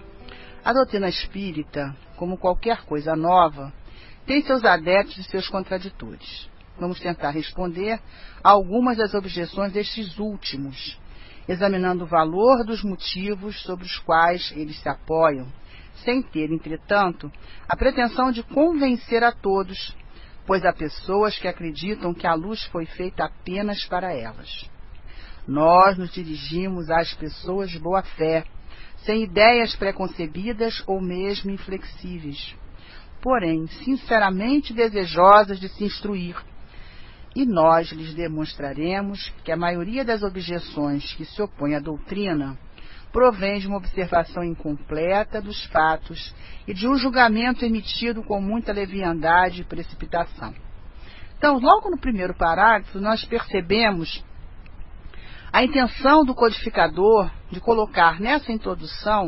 A doutrina espírita, como qualquer coisa nova, tem seus adeptos e seus contraditores. Vamos tentar responder a algumas das objeções destes últimos, examinando o valor dos motivos sobre os quais eles se apoiam, sem ter, entretanto, a pretensão de convencer a todos, pois há pessoas que acreditam que a luz foi feita apenas para elas. Nós nos dirigimos às pessoas de boa fé, sem ideias preconcebidas ou mesmo inflexíveis, porém sinceramente desejosas de se instruir, e nós lhes demonstraremos que a maioria das objeções que se opõem à doutrina provém de uma observação incompleta dos fatos e de um julgamento emitido com muita leviandade e precipitação. Então, logo no primeiro parágrafo, nós percebemos a intenção do codificador de colocar nessa introdução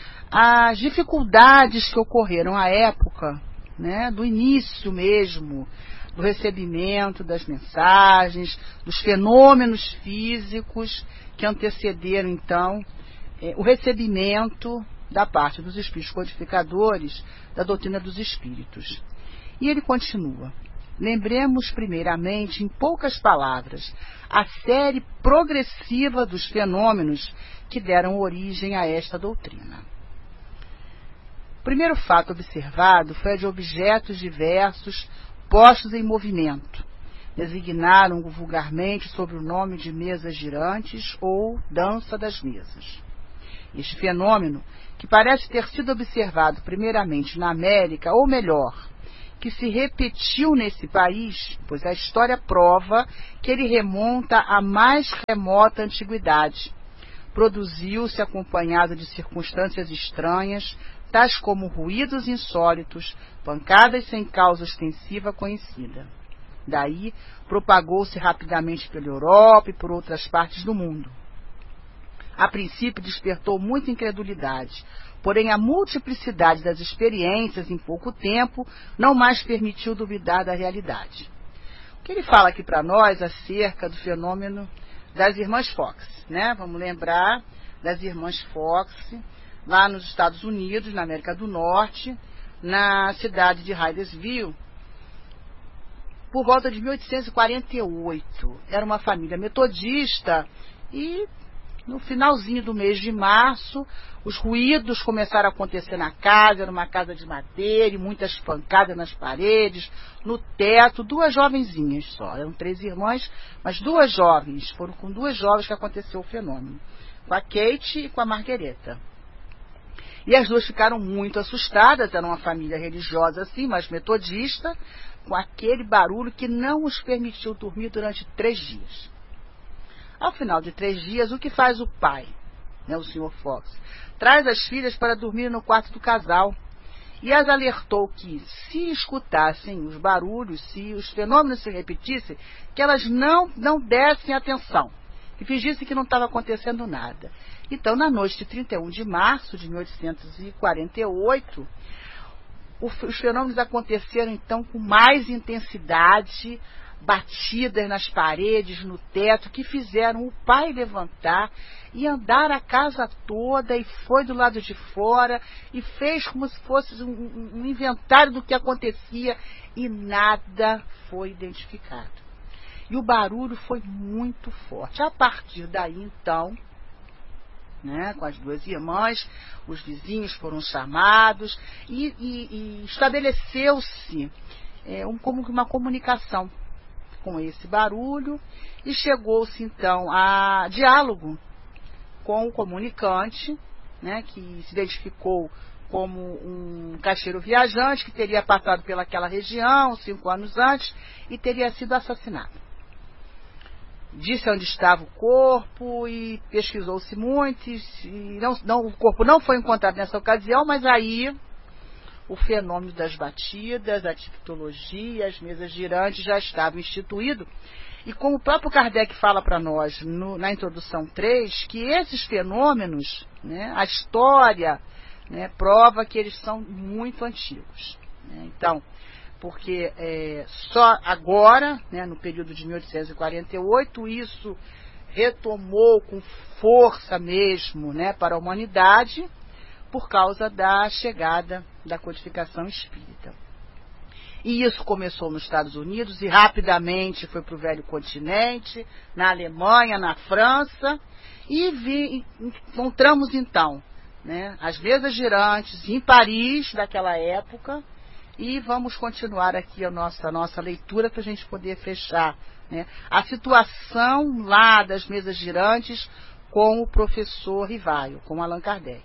as dificuldades que ocorreram à época, né, do início mesmo, do recebimento das mensagens, dos fenômenos físicos que antecederam, então, É, o recebimento da parte dos espíritos codificadores da doutrina dos espíritos. E ele continua. Lembremos primeiramente, em poucas palavras, a série progressiva dos fenômenos que deram origem a esta doutrina. O primeiro fato observado foi a de objetos diversos postos em movimento. Designaram vulgarmente sob o nome de mesas girantes ou dança das mesas. Este fenômeno, que parece ter sido observado primeiramente na América, ou melhor, que se repetiu nesse país, pois a história prova que ele remonta à mais remota antiguidade. Produziu-se acompanhado de circunstâncias estranhas, tais como ruídos insólitos, pancadas sem causa ostensiva conhecida. Daí, propagou-se rapidamente pela Europa e por outras partes do mundo. A princípio despertou muita incredulidade, porém a multiplicidade das experiências em pouco tempo não mais permitiu duvidar da realidade. O que ele fala aqui para nós acerca do fenômeno das irmãs Fox, né? Vamos lembrar das irmãs Fox, lá nos Estados Unidos, na América do Norte, na cidade de Hydesville, por volta de mil oitocentos e quarenta e oito. Era uma família metodista e no finalzinho do mês de março, os ruídos começaram a acontecer na casa. Era uma casa de madeira e muitas pancadas nas paredes, no teto. Duas jovenzinhas só, eram três irmãs, mas duas jovens, foram com duas jovens que aconteceu o fenômeno, com a Kate e com a Margareta. E as duas ficaram muito assustadas, era uma família religiosa assim, mas metodista, com aquele barulho que não os permitiu dormir durante três dias. Ao final de três dias, o que faz o pai, né, o senhor Fox? Traz as filhas para dormir no quarto do casal e as alertou que, se escutassem os barulhos, se os fenômenos se repetissem, que elas não, não dessem atenção, que fingissem que não estava acontecendo nada. Então, na noite de trinta e um de março de mil oitocentos e quarenta e oito, os fenômenos aconteceram então com mais intensidade, batidas nas paredes, no teto, que fizeram o pai levantar e andar a casa toda, e foi do lado de fora e fez como se fosse um, um inventário do que acontecia, e nada foi identificado. E o barulho foi muito forte. A partir daí, então, né, com as duas irmãs, os vizinhos foram chamados e, e, e estabeleceu-se é, um, como uma comunicação com esse barulho, e chegou-se então a diálogo com o comunicante, né, que se identificou como um caixeiro viajante que teria passado pelaquela região cinco anos antes e teria sido assassinado. Disse onde estava o corpo e pesquisou-se muito, e não, não, o corpo não foi encontrado nessa ocasião, mas aí o fenômeno das batidas, a tictologia, as mesas girantes já estavam instituído. E como o próprio Kardec fala para nós no, na introdução três, que esses fenômenos, né, a história, né, prova que eles são muito antigos. Né? Então, porque é, só agora, né, no período de mil oitocentos e quarenta e oito, isso retomou com força mesmo, né, para a humanidade, por causa da chegada da codificação espírita. E isso começou nos Estados Unidos e rapidamente foi para o velho continente, na Alemanha, na França, e vi, encontramos então, né, as mesas girantes em Paris daquela época, e vamos continuar aqui a nossa, a nossa leitura para a gente poder fechar, né, a situação lá das mesas girantes com o professor Rivaio, com Allan Kardec.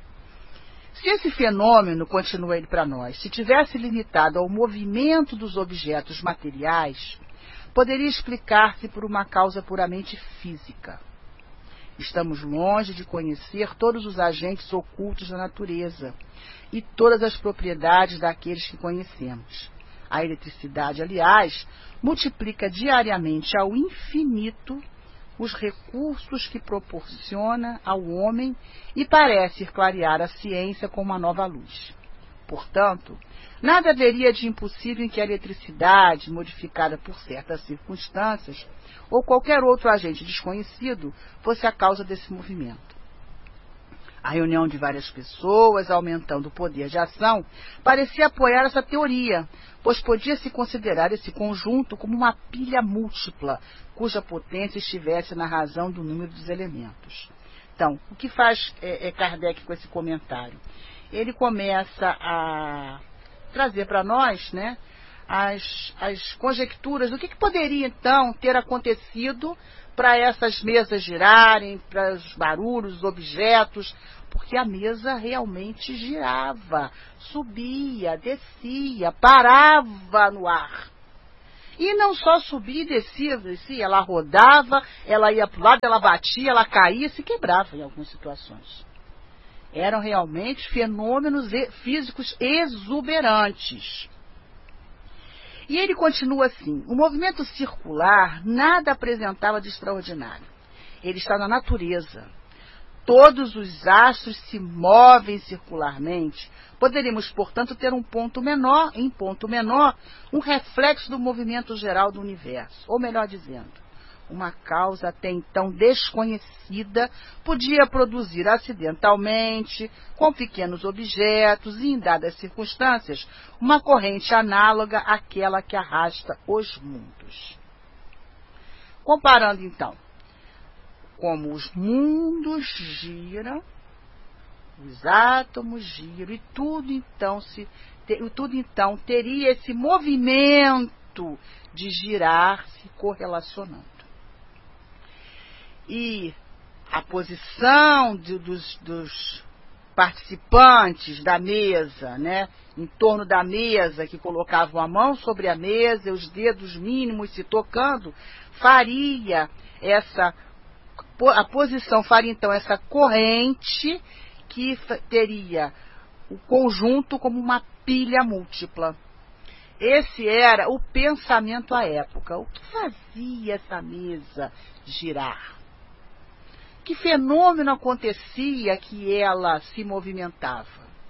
Se esse fenômeno, continua ele para nós, se tivesse limitado ao movimento dos objetos materiais, poderia explicar-se por uma causa puramente física. Estamos longe de conhecer todos os agentes ocultos da natureza e todas as propriedades daqueles que conhecemos. A eletricidade, aliás, multiplica diariamente ao infinito os recursos que proporciona ao homem e parece clarear a ciência com uma nova luz. Portanto, nada haveria de impossível em que a eletricidade, modificada por certas circunstâncias, ou qualquer outro agente desconhecido, fosse a causa desse movimento. A reunião de várias pessoas, aumentando o poder de ação, parecia apoiar essa teoria, pois podia-se considerar esse conjunto como uma pilha múltipla, cuja potência estivesse na razão do número dos elementos. Então, o que faz é, é Kardec com esse comentário? Ele começa a trazer para nós, né, as, as conjecturas do que, que poderia, então, ter acontecido para essas mesas girarem, para os barulhos, os objetos, porque a mesa realmente girava, subia, descia, parava no ar. E não só subia e descia, descia, ela rodava, ela ia para o lado, ela batia, ela caía, se quebrava em algumas situações. Eram realmente fenômenos físicos exuberantes. E ele continua assim: o movimento circular nada apresentava de extraordinário. Ele está na natureza. Todos os astros se movem circularmente. Poderíamos, portanto, ter um ponto menor, em ponto menor, um reflexo do movimento geral do universo. Ou melhor dizendo, uma causa até então desconhecida podia produzir acidentalmente, com pequenos objetos e, em dadas circunstâncias, uma corrente análoga àquela que arrasta os mundos. Comparando, então, como os mundos giram, os átomos giram, e tudo então, se, tudo então teria esse movimento de girar se correlacionando. E a posição de, dos, dos participantes da mesa, né, em torno da mesa, que colocavam a mão sobre a mesa e os dedos mínimos se tocando, faria essa, a posição faria então essa corrente que teria o conjunto como uma pilha múltipla. Esse era o pensamento à época. O que fazia essa mesa girar? Que fenômeno acontecia que ela se movimentava?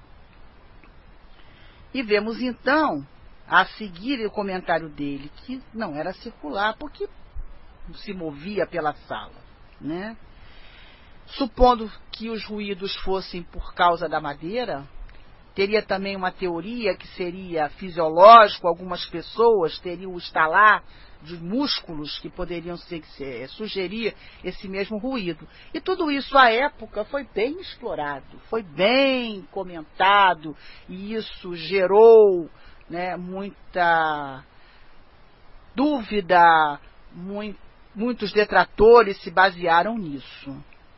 E vemos então, a seguir o comentário dele, que não era circular, porque se movia pela sala, né? Supondo que os ruídos fossem por causa da madeira, teria também uma teoria que seria fisiológico, algumas pessoas teriam o estalar de músculos que poderiam ser, ser, sugerir esse mesmo ruído. E tudo isso à época foi bem explorado, foi bem comentado, e isso gerou, né, muita dúvida, muito, muitos detratores se basearam nisso.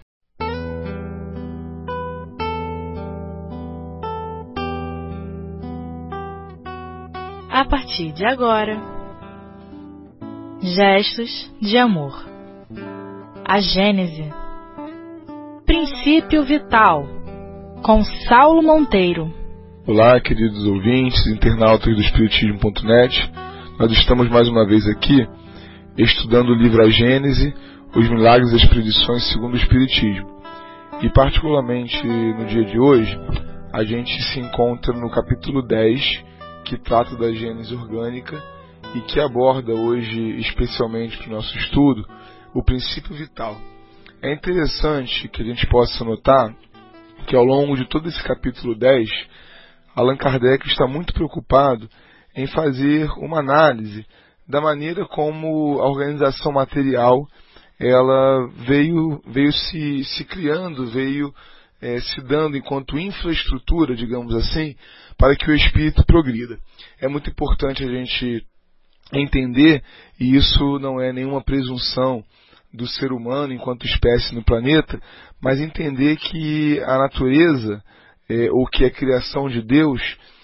A partir de agora, Gestos de Amor. A Gênese. Princípio Vital, com Saulo Monteiro. Olá, queridos ouvintes, internautas do Espiritismo ponto net. Nós estamos mais uma vez aqui estudando o livro A Gênese, os Milagres e as Predições segundo o Espiritismo. E particularmente no dia de hoje, a gente se encontra no capítulo dez, que trata da Gênese orgânica e que aborda hoje, especialmente para o nosso estudo, o princípio vital. É interessante que a gente possa notar que ao longo de todo esse capítulo dez, Allan Kardec está muito preocupado em fazer uma análise da maneira como a organização material ela veio, veio se, se criando, veio é, se dando enquanto infraestrutura, digamos assim, para que o espírito progrida. É muito importante a gente entender, e isso não é nenhuma presunção do ser humano enquanto espécie no planeta, mas entender que a natureza, é, ou que a criação de Deus,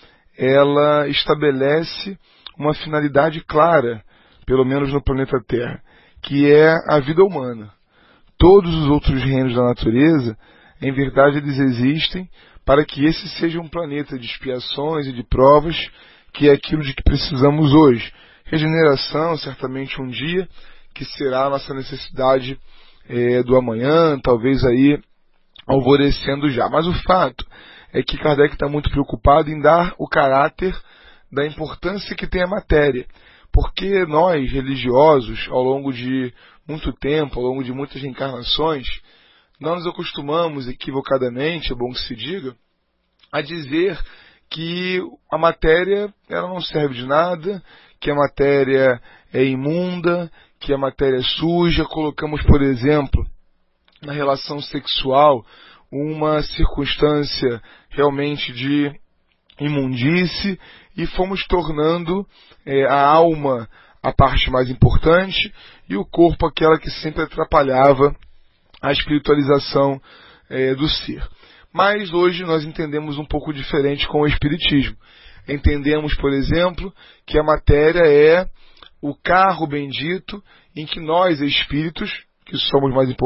ela estabelece uma finalidade clara, pelo menos no planeta Terra, que é a vida humana. Todos os outros reinos da natureza, em verdade, eles existem para que esse seja um planeta de expiações e de provas, que é aquilo de que precisamos hoje. Regeneração, certamente um dia, que será a nossa necessidade é, do amanhã, talvez aí alvorecendo já. Mas o fato é que Kardec está muito preocupado em dar o caráter da importância que tem a matéria. Porque nós, religiosos, ao longo de muito tempo, ao longo de muitas reencarnações, nós nos acostumamos, equivocadamente, é bom que se diga, a dizer que a matéria ela não serve de nada, que a matéria é imunda, que a matéria é suja. Colocamos, por exemplo, na relação sexual, uma circunstância realmente de imundície, e fomos tornando é, a alma a parte mais importante, e o corpo aquela que sempre atrapalhava a espiritualização é, do ser. Mas hoje nós entendemos um pouco diferente com o Espiritismo. Entendemos, por exemplo, que a matéria é o carro bendito em que nós, espíritos, que somos mais importantes,